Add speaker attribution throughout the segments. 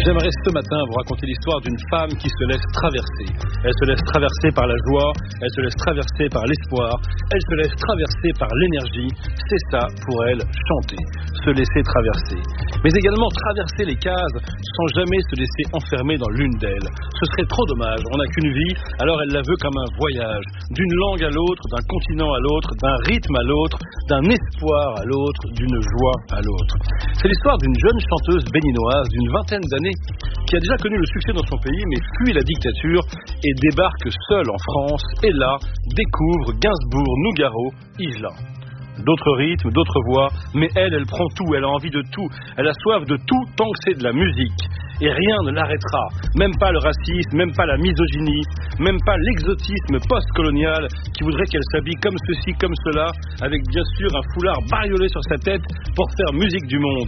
Speaker 1: J'aimerais ce matin vous raconter l'histoire d'une femme qui se laisse traverser. Elle se laisse traverser par la joie, elle se laisse traverser par l'espoir, elle se laisse traverser par l'énergie. C'est ça pour elle, chanter, se laisser traverser. Mais également traverser les cases sans jamais se laisser enfermer dans l'une d'elles. Ce serait trop dommage, on n'a qu'une vie, alors elle la veut comme un voyage, d'une langue à l'autre, d'un continent à l'autre, d'un rythme à l'autre, d'un espoir à l'autre, d'une joie à l'autre. C'est l'histoire d'une jeune chanteuse béninoise d'une vingtaine d'années qui a déjà connu le succès dans son pays mais fuit la dictature et débarque seule en France et là découvre Gainsbourg, Nougaro, Isla. D'autres rythmes, d'autres voix, mais elle prend tout, elle a envie de tout, elle a soif de tout tant que c'est de la musique. Et rien ne l'arrêtera, même pas le racisme, même pas la misogynie, même pas l'exotisme post-colonial qui voudrait qu'elle s'habille comme ceci, comme cela, avec bien sûr un foulard bariolé sur sa tête pour faire musique du monde.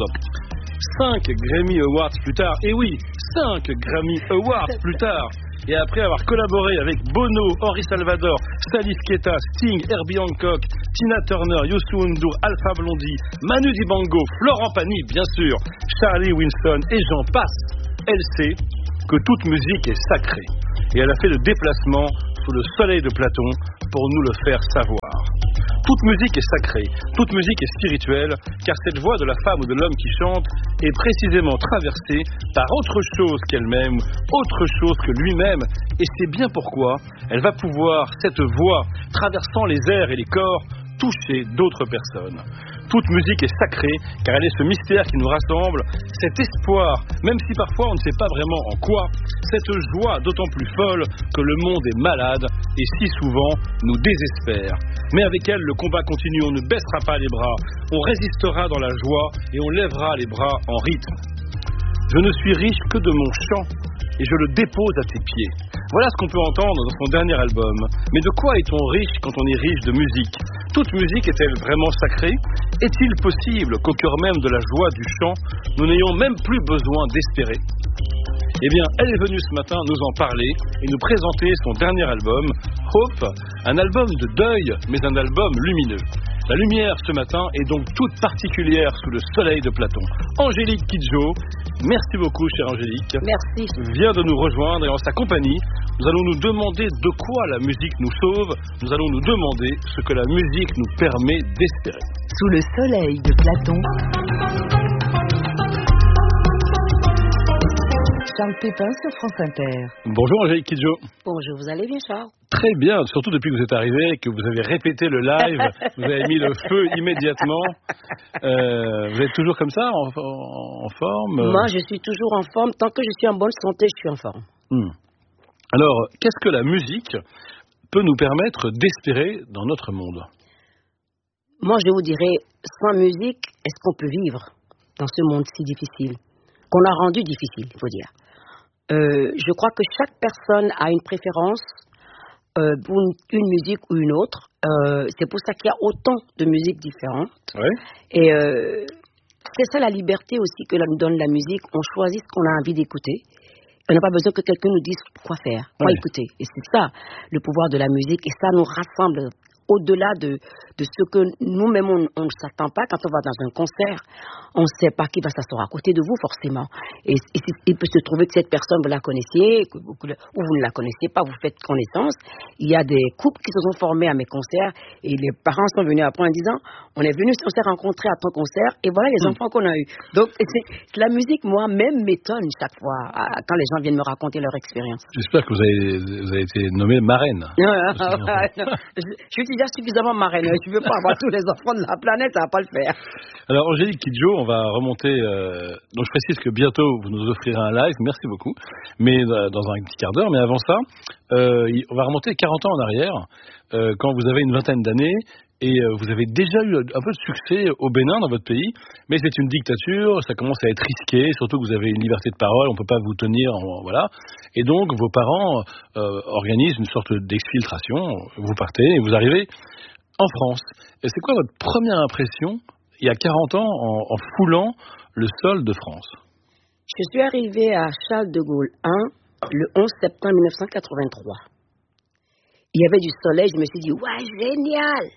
Speaker 1: 5 Grammy Awards plus tard, et oui, 5 Grammy Awards plus tard, et après avoir collaboré avec Bono, Henri Salvador, Salif Keita, Sting, Herbie Hancock, Tina Turner, Youssou N'Dour, Alpha Blondy, Manu Dibango, Florent Pagny, bien sûr, Charlie Winston, et j'en passe, elle sait que toute musique est sacrée. Et elle a fait le déplacement sous le soleil de Platon pour nous le faire savoir. Toute musique est sacrée, toute musique est spirituelle, car cette voix de la femme ou de l'homme qui chante est précisément traversée par autre chose qu'elle-même, autre chose que lui-même, et c'est bien pourquoi elle va pouvoir, cette voix, traversant les airs et les corps, toucher d'autres personnes. Toute musique est sacrée, car elle est ce mystère qui nous rassemble, cet espoir, même si parfois on ne sait pas vraiment en quoi, cette joie d'autant plus folle que le monde est malade et si souvent nous désespère. Mais avec elle, le combat continue, on ne baissera pas les bras, on résistera dans la joie et on lèvera les bras en rythme. Je ne suis riche que de mon chant et je le dépose à tes pieds. Voilà ce qu'on peut entendre dans son dernier album. Mais de quoi est-on riche quand on est riche de musique ? Toute musique est-elle vraiment sacrée ? Est-il possible qu'au cœur même de la joie du chant, nous n'ayons même plus besoin d'espérer ? Eh bien, elle est venue ce matin nous en parler et nous présenter son dernier album, Hope, un album de deuil, mais un album lumineux. La lumière ce matin est donc toute particulière sous le soleil de Platon. Angélique Kidjo, merci beaucoup chère Angélique.
Speaker 2: Merci.
Speaker 1: Vient de nous rejoindre et en sa compagnie, nous allons nous demander de quoi la musique nous sauve, nous allons nous demander ce que la musique nous permet d'espérer.
Speaker 2: Sous le soleil de Platon, Charles Pépin sur France Inter.
Speaker 1: Bonjour Angélique Kidjo.
Speaker 3: Bonjour, vous allez bien Charles?
Speaker 1: Très bien, surtout depuis que vous êtes arrivé et que vous avez répété le live, vous avez mis le feu immédiatement. Vous êtes toujours comme ça, en forme?
Speaker 3: Moi, je suis toujours en forme. Tant que je suis en bonne santé, je suis en forme.
Speaker 1: Alors, qu'est-ce que la musique peut nous permettre d'espérer dans notre monde?
Speaker 3: Moi, je vous dirais, sans musique, est-ce qu'on peut vivre dans ce monde si difficile? Qu'on a rendu difficile, il faut dire. Je crois que chaque personne a une préférence pour une musique ou une autre. C'est pour ça qu'il y a autant de musiques différentes.
Speaker 1: Ouais.
Speaker 3: Et c'est ça la liberté aussi que nous donne la musique. On choisit ce qu'on a envie d'écouter. On n'a pas besoin que quelqu'un nous dise quoi faire, quoi écouter. Et c'est ça le pouvoir de la musique. Et ça nous rassemble au-delà de ce que nous-mêmes on ne s'attend pas. Quand on va dans un concert, on ne sait pas qui va s'asseoir à côté de vous forcément. Et il peut se trouver que cette personne, vous la connaissiez, ou vous ne la connaissiez pas, vous faites connaissance. Il y a des couples qui se sont formés à mes concerts et les parents sont venus après en disant on s'est rencontrés à ton concert et voilà les enfants qu'on a eus. Donc la musique, moi-même, m'étonne chaque fois quand les gens viennent me raconter leur expérience.
Speaker 1: J'espère que vous avez été nommée marraine.
Speaker 3: Non, je suis déjà suffisamment marraine. Je ne veux pas avoir tous les enfants de la planète, ça ne va pas le faire. Alors,
Speaker 1: Angélique Kidjo, on va remonter. Donc, je précise que bientôt, vous nous offrirez un live. Merci beaucoup. Mais dans un petit quart d'heure. Mais avant ça, on va remonter 40 ans en arrière, quand vous avez une vingtaine d'années. Et vous avez déjà eu un peu de succès au Bénin, dans votre pays, mais c'est une dictature, ça commence à être risqué, surtout que vous avez une liberté de parole, on ne peut pas vous tenir, voilà. Et donc, vos parents organisent une sorte d'exfiltration, vous partez et vous arrivez en France. Et c'est quoi votre première impression, il y a 40 ans, en foulant le sol de France?
Speaker 3: Je suis arrivée à Charles de Gaulle 1, le 11 septembre 1983. Il y avait du soleil, je me suis dit, ouais, génial!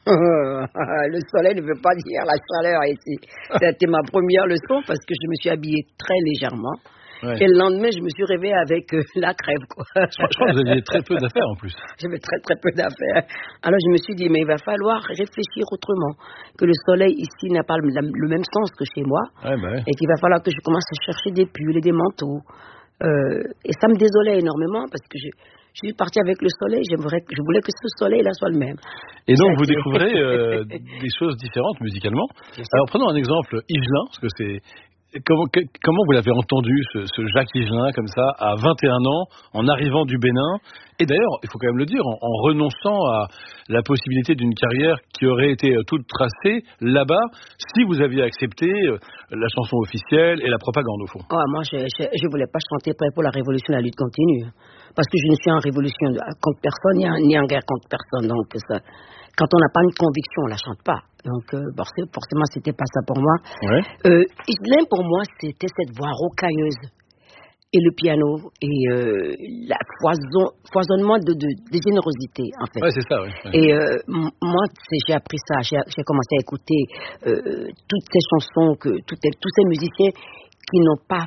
Speaker 3: Le soleil ne veut pas dire la chaleur ici. C'était ma première leçon parce que je me suis habillée très légèrement.
Speaker 1: Ouais.
Speaker 3: Et le lendemain, je me suis réveillée avec la crève, quoi.
Speaker 1: Je crois que vous aviez très peu d'affaires en plus.
Speaker 3: J'avais très très peu d'affaires. Alors je me suis dit, mais il va falloir réfléchir autrement. Que le soleil ici n'a pas le même sens que chez moi.
Speaker 1: Ouais, bah ouais.
Speaker 3: Et qu'il va falloir que je commence à chercher des pulls et des manteaux. Et ça me désolait énormément parce que je suis partie avec le soleil. Je voulais que ce soleil-là soit le même.
Speaker 1: Et donc vous découvrez des choses différentes musicalement. Alors prenons un exemple, Higelin, parce que c'est... Comment vous l'avez entendu, ce Jacques Higelin, comme ça, à 21 ans, en arrivant du Bénin? Et d'ailleurs, il faut quand même le dire, en renonçant à la possibilité d'une carrière qui aurait été toute tracée là-bas, si vous aviez accepté la chanson officielle et la propagande, au fond.
Speaker 3: Ouais, moi, je voulais pas chanter pour la révolution, la lutte continue. Parce que je ne suis en révolution contre personne, ni en guerre contre personne. Donc, ça, quand on n'a pas une conviction, on la chante pas. Donc, forcément, c'était pas ça pour moi.
Speaker 1: Ouais.
Speaker 3: Higelin, pour moi, c'était cette voix rocailleuse. Et le piano, et la foisonnement de générosité, en fait.
Speaker 1: Ouais, c'est ça, oui. Ouais.
Speaker 3: Et moi, j'ai appris ça. J'ai commencé à écouter toutes ces chansons, tous ces musiciens qui n'ont pas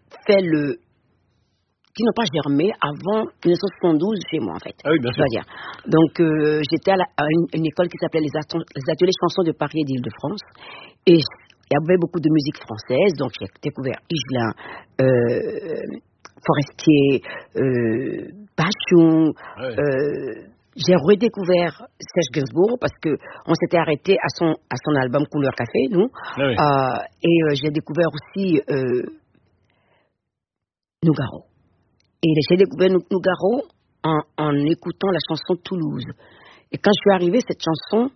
Speaker 3: qui n'ont pas germé avant 1972 chez moi, en fait.
Speaker 1: Ah oui, bien sûr.
Speaker 3: C'est-à-dire. Donc, j'étais à une école qui s'appelait les ateliers chansons de Paris et d'Île-de-France. Et il y avait beaucoup de musique française, donc j'ai découvert Higelin, Forestier, Bachung.
Speaker 1: Ouais.
Speaker 3: J'ai redécouvert Serge Gainsbourg parce que on s'était arrêté à son album Couleur Café, nous.
Speaker 1: Ah oui.
Speaker 3: Et j'ai découvert aussi Nougaro. Et j'ai découvert Nougaro en écoutant la chanson Toulouse. Et quand je suis arrivée, cette chanson,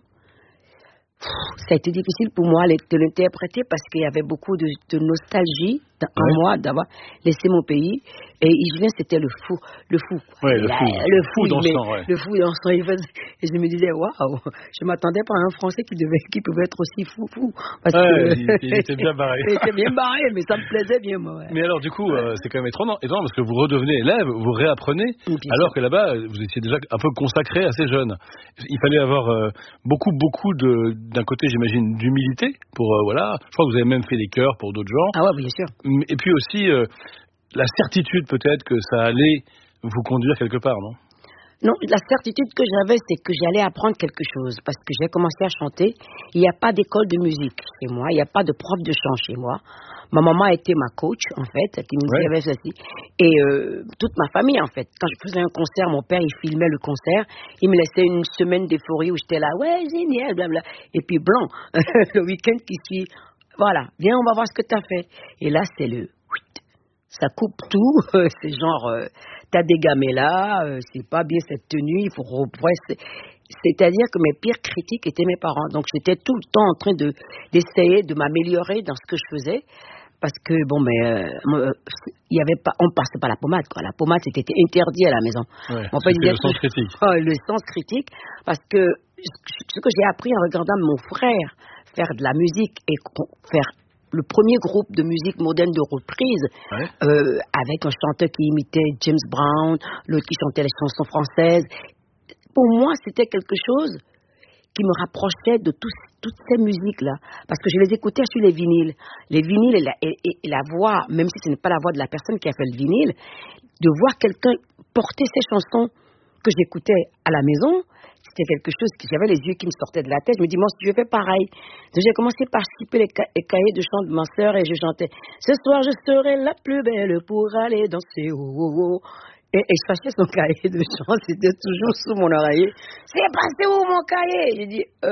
Speaker 3: ça a été difficile pour moi de l'interpréter parce qu'il y avait beaucoup de nostalgie en moi d'avoir laissé mon pays. Et Higelin, c'était le fou.
Speaker 1: Ouais, le fou dansant, ouais.
Speaker 3: Le fou dansant. Et je me disais, waouh, je m'attendais pas à un Français qui pouvait être aussi fou. Parce que
Speaker 1: il était bien barré.
Speaker 3: Il était bien barré, mais ça me plaisait bien, moi. Ouais.
Speaker 1: Mais alors, du coup, c'est quand même étonnant parce que vous redevenez élève, vous réapprenez, alors que là-bas, vous étiez déjà un peu consacré assez jeune. Il fallait avoir beaucoup d'un côté, j'imagine, d'humilité pour, voilà. Je crois que vous avez même fait des chœurs pour d'autres gens.
Speaker 3: Ah ouais, bien sûr.
Speaker 1: Et puis aussi, la certitude peut-être que ça allait vous conduire quelque part, non?
Speaker 3: Non, la certitude que j'avais, c'est que j'allais apprendre quelque chose, parce que j'ai commencé à chanter. Il n'y a pas d'école de musique chez moi, il n'y a pas de prof de chant chez moi. Ma maman était ma coach, en fait, qui nous avait ceci. Et toute ma famille, en fait. Quand je faisais un concert, mon père, il filmait le concert. Il me laissait une semaine d'euphorie où j'étais là, ouais, génial, blabla. Et puis, blanc, le week-end qui suit, voilà, viens, on va voir ce que tu as fait. Et là, c'est ça coupe tout, c'est genre, t'as dégamé là, c'est pas bien cette tenue, il faut represser. C'est-à-dire que mes pires critiques étaient mes parents. Donc j'étais tout le temps en train d'essayer de m'améliorer dans ce que je faisais. Parce que, bon, mais, il y avait pas, on passait pas la pommade, quoi. La pommade, c'était interdit à la maison.
Speaker 1: Ouais,
Speaker 3: mon père disait
Speaker 1: le sens critique.
Speaker 3: Le sens critique, parce que ce que j'ai appris en regardant mon frère faire de la musique et faire le premier groupe de musique moderne de reprise, avec un chanteur qui imitait James Brown, l'autre qui chantait les chansons françaises. Pour moi, c'était quelque chose qui me rapprochait de toutes ces musiques-là. Parce que je les écoutais sur les vinyles. Les vinyles et la voix, même si ce n'est pas la voix de la personne qui a fait le vinyle, de voir quelqu'un porter ces chansons que j'écoutais à la maison, c'était quelque chose que j'avais les yeux qui me sortaient de la tête. Je me dis, moi, si je fais pareil. Donc, j'ai commencé par skipper les cahiers de chant de ma sœur et je chantais « Ce soir, je serai la plus belle pour aller danser, oh, oh, oh. » Et je cherchais son cahier de chant, c'était toujours sous mon oreiller. « C'est passé où mon cahier ?» J'ai dit «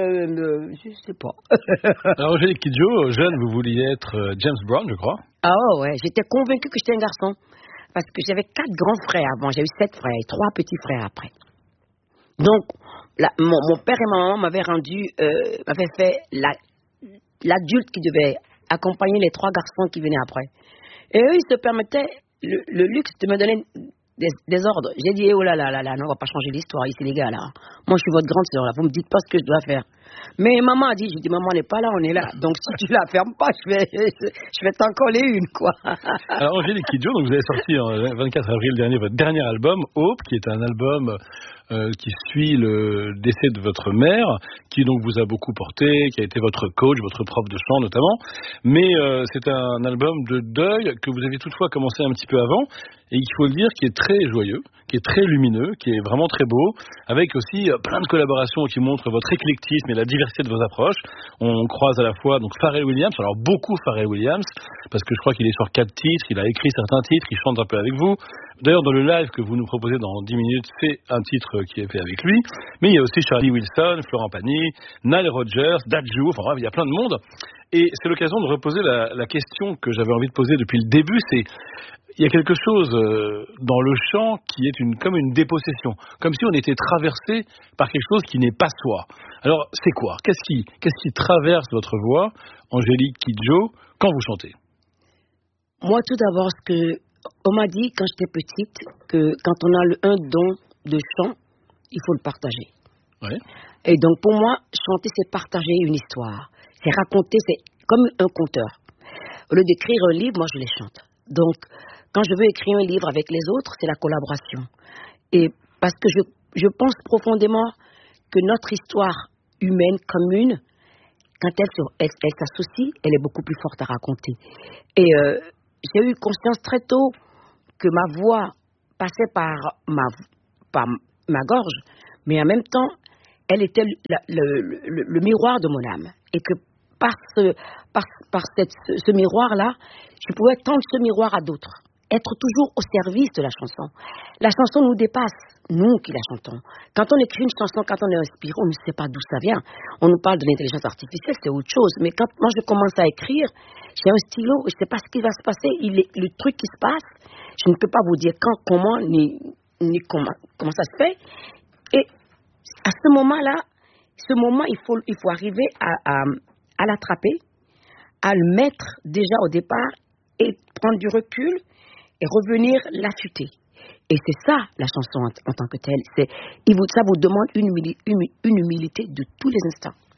Speaker 3: je sais pas. »
Speaker 1: Alors, Angélique Kidjo, jeune, vous vouliez être James Brown, je crois.
Speaker 3: Ah ouais, j'étais convaincue que j'étais un garçon. Parce que j'avais 4 grands frères avant, j'ai eu 7 frères et 3 petits frères après. Donc, mon père et ma maman m'avaient fait l'adulte qui devait accompagner les 3 garçons qui venaient après. Et eux, ils se permettaient le luxe de me donner des ordres. J'ai dit, oh là là là là, non, on va pas changer l'histoire ici, les gars, là. Moi, je suis votre grande sœur, là. Vous me dites pas ce que je dois faire. Mais maman a dit, je dis, maman n'est pas là, on est là. Donc si tu la fermes pas, je vais t'en coller une, quoi.
Speaker 1: Alors Angélique Kidjo, donc vous avez sorti le 24 avril dernier votre dernier album, Hope, qui est un album qui suit le décès de votre mère, qui donc vous a beaucoup porté, qui a été votre coach, votre prof de chant notamment. Mais c'est un album de deuil que vous avez toutefois commencé un petit peu avant, et il faut le dire, qui est très joyeux, qui est très lumineux, qui est vraiment très beau, avec aussi plein de collaborations qui montrent votre éclectisme et la diversité de vos approches. On croise à la fois donc Pharrell Williams, alors beaucoup Pharrell Williams, parce que je crois qu'il est sur 4 titres, il a écrit certains titres, il chante un peu avec vous. D'ailleurs, dans le live que vous nous proposez dans 10 minutes, c'est un titre qui est fait avec lui. Mais il y a aussi Charlie Wilson, Florent Pagny, Nile Rodgers, Dadju, enfin bref, il y a plein de monde. Et c'est l'occasion de reposer la question que j'avais envie de poser depuis le début, c'est il y a quelque chose dans le chant qui est comme une dépossession, comme si on était traversé par quelque chose qui n'est pas soi. Alors, c'est quoi ? Qu'est-ce qui traverse votre voix, Angélique Kidjo, quand vous chantez ?
Speaker 3: Moi, tout d'abord, on m'a dit quand j'étais petite que quand on a un don de chant, il faut le partager.
Speaker 1: Ouais.
Speaker 3: Et donc, pour moi, chanter, c'est partager une histoire. C'est raconter, c'est comme un conteur. Au lieu d'écrire un livre, moi, je les chante. Donc, quand je veux écrire un livre avec les autres, c'est la collaboration. Et parce que je pense profondément que notre histoire humaine commune, quand elle s'associe, elle est beaucoup plus forte à raconter. Et j'ai eu conscience très tôt que ma voix passait par ma gorge, mais en même temps, elle était le miroir de mon âme. Et que par ce miroir-là, je pouvais tendre ce miroir à d'autres. Être toujours au service de la chanson. La chanson nous dépasse, nous qui la chantons. Quand on écrit une chanson, quand on est inspiré, on ne sait pas d'où ça vient. On nous parle de l'intelligence artificielle, c'est autre chose. Mais quand moi je commence à écrire, j'ai un stylo, je ne sais pas ce qui va se passer. Le truc qui se passe, je ne peux pas vous dire quand, comment, ni comment ça se fait. Et à ce moment-là, il faut arriver à l'attraper, à le mettre déjà au départ et prendre du recul et revenir l'affûter. Et c'est ça, la chanson en tant que telle. Ça vous demande une humilité de tous les instants.